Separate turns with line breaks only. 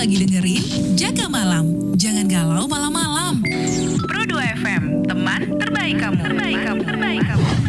lagi dengerin Jaga Malam. Jangan galau malam-malam.
Pro 2 FM, teman terbaik kamu.